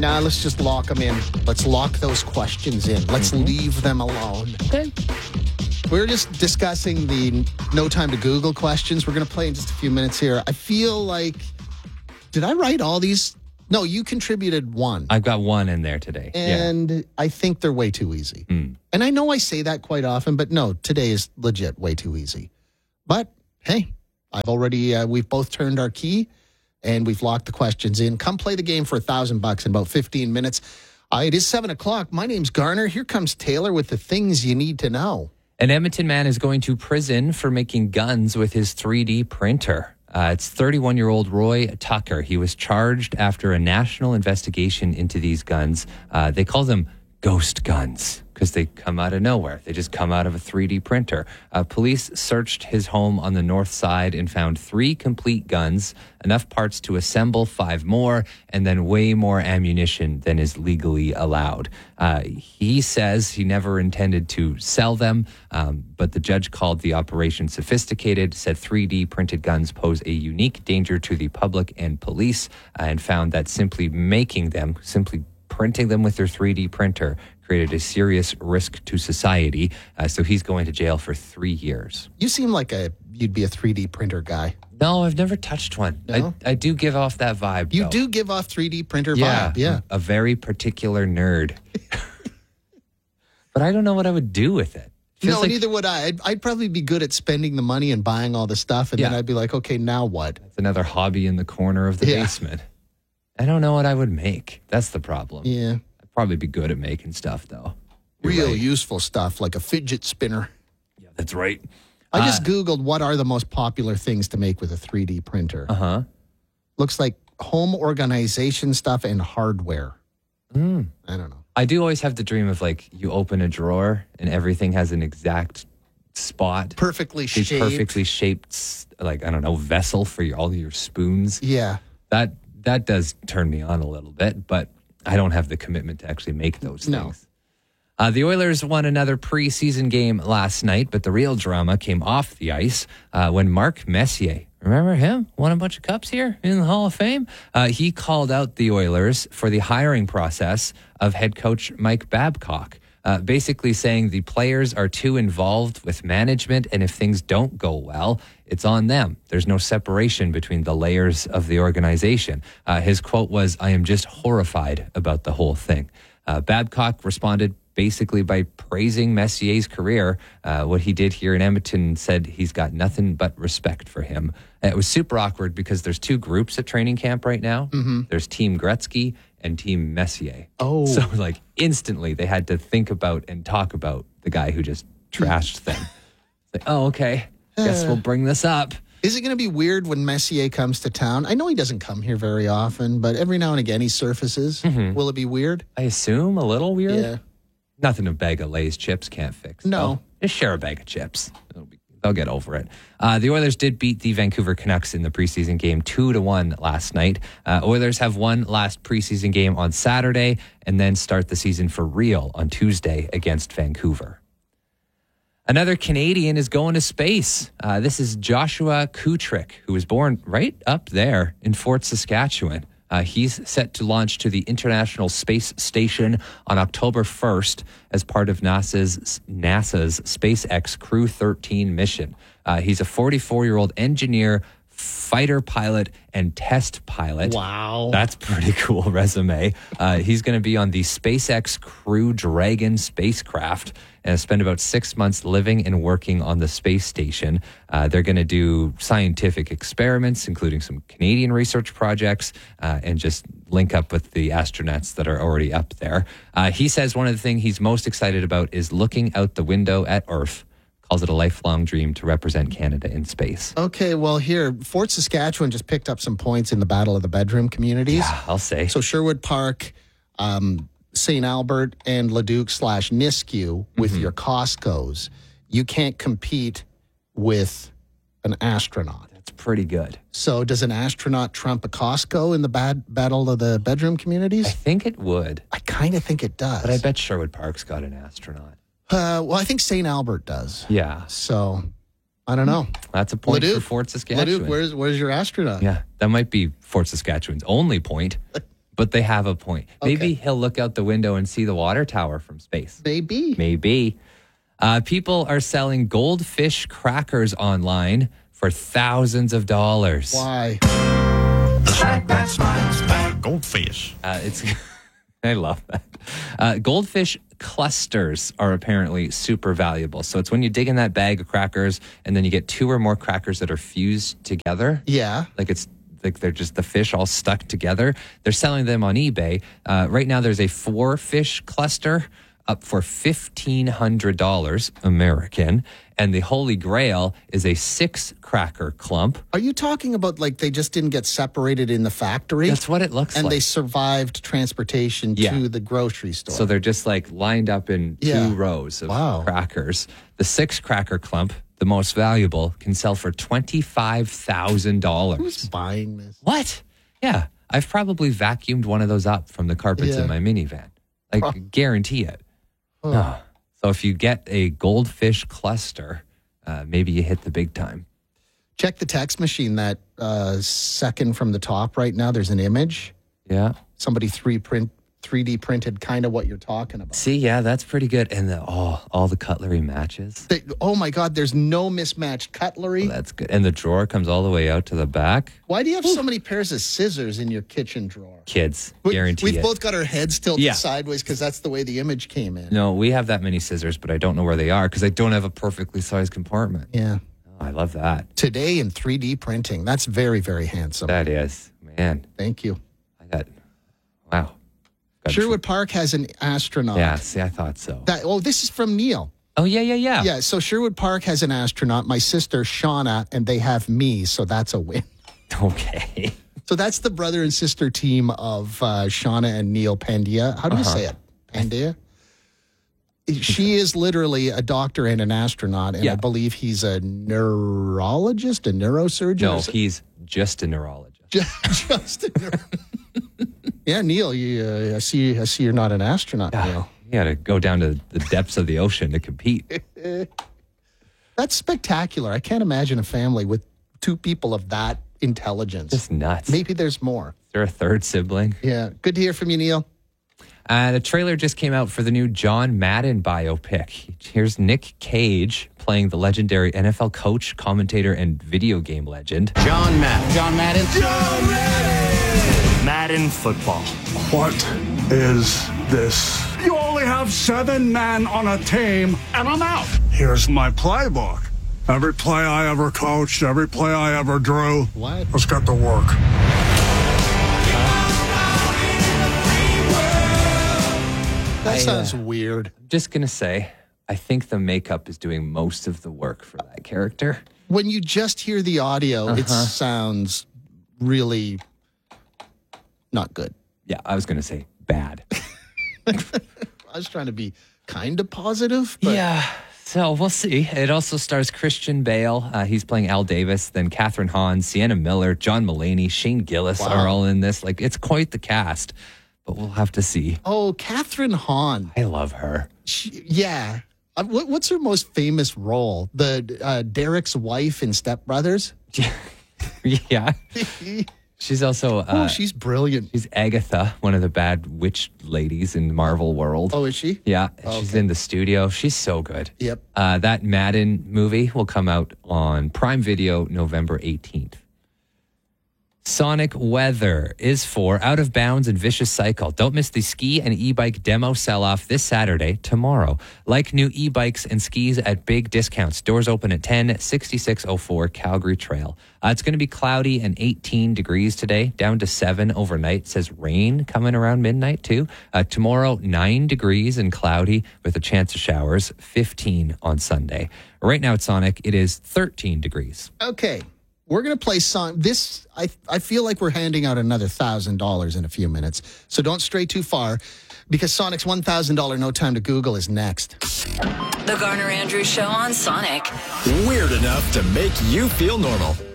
Nah, let's just lock them in. Let's lock those questions in. Let's leave them alone. Okay. We were just discussing the no time to Google questions. We're going to play in just a few minutes here. I feel like, did I write all these? No, you contributed one. I've got one in there today. And I think they're way too easy. And I know I say that quite often, but no, today is legit way too easy. But hey, we've both turned our key and we've locked the questions in. Come play the game for $1,000 in about 15 minutes. It is 7:00. My name's Garner. Here comes Taylor with the things you need to know. An Edmonton man is going to prison for making guns with his 3D printer. It's 31-year-old Roy Tucker. He was charged after a national investigation into these guns. They call them ghost guns because they come out of nowhere. They just come out of a 3D printer. Police searched his home on the north side and found 3 complete guns, enough parts to assemble 5 more, and then way more ammunition than is legally allowed. He says he never intended to sell them, but the judge called the operation sophisticated, said 3D printed guns pose a unique danger to the public and police, and found that simply printing them with their 3D printer created a serious risk to society. So he's going to jail for 3 years. You seem like you'd be a 3D printer guy. No, I've never touched one. No? I do give off that vibe. You though. do give off 3D printer vibe, yeah. A very particular nerd. But I don't know what I would do with it. No, neither would I. I'd probably be good at spending the money and buying all the stuff, and then I'd be like, okay, now what? It's another hobby in the corner of the basement. I don't know what I would make. That's the problem. Yeah. I'd probably be good at making stuff, though. Real useful stuff, like a fidget spinner. Yeah, that's right. I just Googled what are the most popular things to make with a 3D printer. Looks like home organization stuff and hardware. I don't know. I do always have the dream of, like, you open a drawer and everything has an exact spot. Perfectly shaped. Perfectly shaped, like, I don't know, vessel for all your spoons. Yeah. That does turn me on a little bit, but I don't have the commitment to actually make those things. The Oilers won another preseason game last night, but the real drama came off the ice when Mark Messier, remember him? Won a bunch of cups here in the Hall of Fame. He called out the Oilers for the hiring process of head coach Mike Babcock, basically saying the players are too involved with management, and if things don't go well, it's on them. There's no separation between the layers of the organization. His quote was, "I am just horrified about the whole thing." Babcock responded basically by praising Messier's career. What he did here in Edmonton, said he's got nothing but respect for him. It was super awkward because there's 2 groups at training camp right now. There's Team Gretzky and Team Messier. Oh. So, like, instantly they had to think about and talk about the guy who just trashed them. It's like, oh, okay, guess we'll bring this up. Is it going to be weird when Messier comes to town? I know he doesn't come here very often, but every now and again he surfaces. Will it be weird? I assume a little weird. Yeah. Nothing a bag of Lay's chips can't fix. No. So just share a bag of chips. They'll get over it. The Oilers did beat the Vancouver Canucks in the preseason game 2-1 last night. Oilers have one last preseason game on Saturday and then start the season for real on Tuesday against Vancouver. Another Canadian is going to space. This is Joshua Kutrick, who was born right up there in Fort Saskatchewan. He's set to launch to the International Space Station on October 1st as part of NASA's SpaceX Crew 13 mission. He's a 44-year-old engineer, fighter pilot, and test pilot. Wow. That's pretty cool resume. He's going to be on the SpaceX Crew Dragon spacecraft and spend about 6 months living and working on the space station. They're going to do scientific experiments, including some Canadian research projects, and just link up with the astronauts that are already up there. He says one of the things he's most excited about is looking out the window at Earth. Calls it a lifelong dream to represent Canada in space. Okay, well, here, Fort Saskatchewan just picked up some points in the Battle of the Bedroom communities. Yeah, I'll say. So Sherwood Park, St. Albert, and Leduc/Nisku with your Costcos. You can't compete with an astronaut. That's pretty good. So does an astronaut trump a Costco in the Battle of the Bedroom communities? I think it would. I kind of think it does. But I bet Sherwood Park's got an astronaut. Well, I think St. Albert does. Yeah. So, I don't know. That's a point for Fort Saskatchewan. Leduc, where's your astronaut? Yeah, that might be Fort Saskatchewan's only point. but they have a point. Maybe he'll look out the window and see the water tower from space. Maybe. People are selling goldfish crackers online for thousands of dollars. Why? The snack that smiles back. Goldfish. I love that. Goldfish clusters are apparently super valuable. So it's when you dig in that bag of crackers and then you get 2 or more crackers that are fused together. Yeah. Like they're just the fish all stuck together. They're selling them on eBay. Right now there's a 4-fish cluster up for $1,500 American. And the Holy Grail is a 6-cracker clump. Are you talking about like they just didn't get separated in the factory? That's what it looks like. And they survived transportation to the grocery store. So they're just like lined up in 2 rows of crackers. The 6-cracker clump, the most valuable, can sell for $25,000. Who's buying this? What? Yeah. I've probably vacuumed one of those up from the carpets in my minivan. Like, guarantee it. No. So if you get a goldfish cluster, maybe you hit the big time. Check the text machine, that second from the top right now. There's an image. Yeah. Somebody 3D printed kind of what you're talking about. See, yeah, that's pretty good. And all the cutlery matches. Oh, my God, there's no mismatched cutlery. Well, that's good. And the drawer comes all the way out to the back. Why do you have so many pairs of scissors in your kitchen drawer? Kids, guarantee We've it. both got our heads tilted sideways because that's the way the image came in. No, we have that many scissors, but I don't know where they are because I don't have a perfectly sized compartment. Yeah. Oh, I love that. Today in 3D printing. That's very, very handsome. That is. Man. Thank you. Wow. Sherwood Park has an astronaut. Yeah, see, I thought so. This is from Neil. Oh, yeah. Yeah, so Sherwood Park has an astronaut, my sister Shauna, and they have me, so that's a win. Okay. So that's the brother and sister team of Shauna and Neil Pandya. How do you say it? Pandya? She is literally a doctor and an astronaut, and I believe he's a neurologist, a neurosurgeon. No, he's just a neurologist. Just a neurologist. Yeah, Neil, I see you're not an astronaut, Neil. You got to go down to the depths of the ocean to compete. That's spectacular. I can't imagine a family with 2 people of that intelligence. Just nuts. Maybe there's more. Is there a 3rd sibling? Yeah. Good to hear from you, Neil. The trailer just came out for the new John Madden biopic. Here's Nick Cage playing the legendary NFL coach, commentator, and video game legend. John Madden. Madden football. What is this? You only have 7 men on a team, and I'm out. Here's my playbook. Every play I ever coached, every play I ever drew. What? Let's get to work. That sounds weird. I'm just going to say, I think the makeup is doing most of the work for that character. When you just hear the audio, it sounds really not good. Yeah, I was going to say bad. I was trying to be kind of positive. But yeah, so we'll see. It also stars Christian Bale. He's playing Al Davis. Then Catherine Hahn, Sienna Miller, John Mulaney, Shane Gillis are all in this. Like, it's quite the cast, but we'll have to see. Oh, Catherine Hahn. I love her. Yeah. What's her most famous role? The Derek's wife in Step Brothers? Yeah. She's also... she's brilliant. She's Agatha, one of the bad witch ladies in the Marvel world. Oh, is she? Yeah. She's in The Studio. She's so good. Yep. That Madden movie will come out on Prime Video November 18th. Sonic weather is for Out of Bounds and Vicious Cycle. Don't miss the ski and e-bike demo sell-off this Saturday, tomorrow. Like new e-bikes and skis at big discounts. Doors open at 10, 6604 Calgary Trail. It's going to be cloudy and 18 degrees today, down to 7 overnight. Says rain coming around midnight too. Tomorrow, 9 degrees and cloudy with a chance of showers, 15 on Sunday. Right now at Sonic, it is 13 degrees. Okay. We're going to play this. I feel like we're handing out another $1,000 in a few minutes. So don't stray too far because Sonic's $1,000 No Time to Google is next. The Garner Andrews Show on Sonic. Weird enough to make you feel normal.